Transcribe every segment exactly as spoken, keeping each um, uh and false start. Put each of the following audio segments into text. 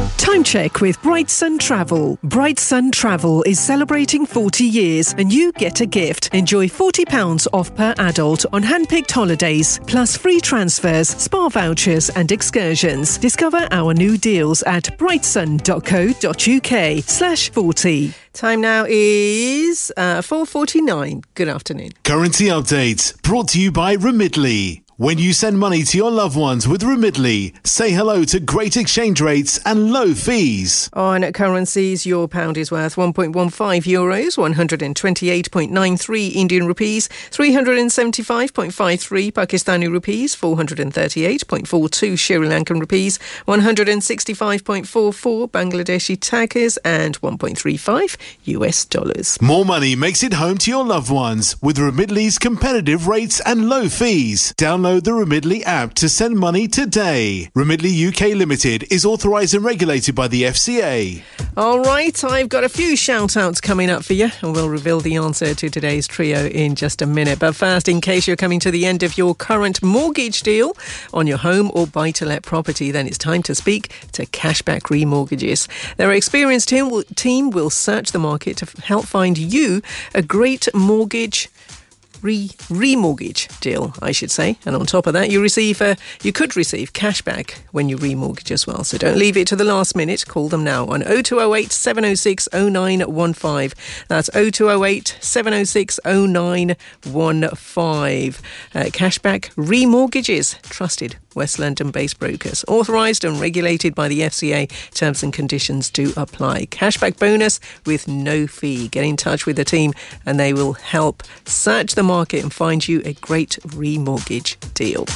Time check with Bright Sun Travel. Bright Sun Travel is celebrating forty years and you get a gift. Enjoy forty pounds off per adult on hand-picked holidays, plus free transfers, spa vouchers and excursions. Discover our new deals at brightsun.co.uk slash 40. Time now is uh, four forty-nine. Good afternoon. Currency update brought to you by Remitly. When you send money to your loved ones with Remitly, say hello to great exchange rates and low fees. On currencies, your pound is worth one point one five euros, one hundred twenty-eight point nine three Indian rupees, three hundred seventy-five point five three Pakistani rupees, four hundred thirty-eight point four two Sri Lankan rupees, one hundred sixty-five point four four Bangladeshi takas and one point three five U S dollars. More money makes it home to your loved ones with Remitly's competitive rates and low fees. Download the Remitly app to send money today. Remitly U K Limited is authorised and regulated by the F C A. All right, I've got a few shout-outs coming up for you, and we'll reveal the answer to today's trio in just a minute. But first, in case you're coming to the end of your current mortgage deal on your home or buy-to-let property, then it's time to speak to Cashback Remortgages. Their experienced team will, team will search the market to help find you a great mortgage Re- remortgage deal, I should say. And on top of that, you receive uh, you could receive cashback when you remortgage as well. So don't leave it to the last minute. Call them now on oh two oh eight, seven oh six, oh nine one five. That's oh two oh eight, seven oh six, oh nine one five. Uh, cashback remortgages, trusted West London-based brokers. Authorised and regulated by the F C A. Terms and conditions do apply. Cashback bonus with no fee. Get in touch with the team and they will help search the market and find you a great remortgage deal.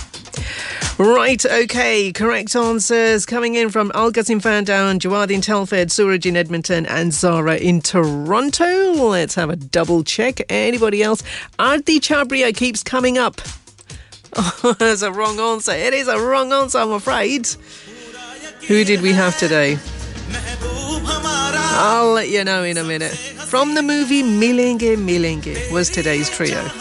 Right, OK. Correct answers coming in from Algas in Ferndown, Jawad in Telford, Suraj in Edmonton and Zara in Toronto. Let's have a double check. Anybody else? Arti Chabria keeps coming up. Oh, that's a wrong answer. It is a wrong answer, I'm afraid. Who did we have today? I'll let you know in a minute. From the movie Milenge Milenge was today's trio.